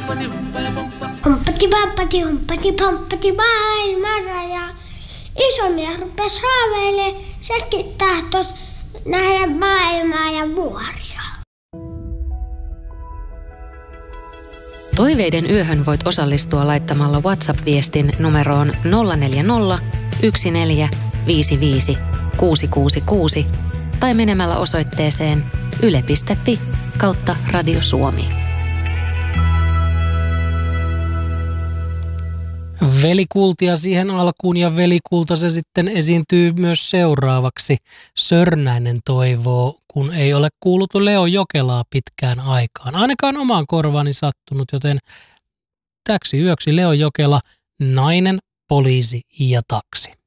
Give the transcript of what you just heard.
Humppati pomppati maailman raja. Iso mies rupesi haaveilemaan, sekin tahtoisi nähdä maailmaa ja vuoria. Toiveiden yöhön voit osallistua laittamalla WhatsApp-viestin numeroon 040 1455 666 tai menemällä osoitteeseen yle.fi/Radio Suomi. Velikultia siihen alkuun ja velikulta se sitten esiintyy myös seuraavaksi. Sörnäinen toivoo, kun ei ole kuullut Leo Jokelaa pitkään aikaan. Ainakaan omaan korvaani sattunut, joten täksi yöksi Leo Jokela, Nainen, poliisi ja taksi.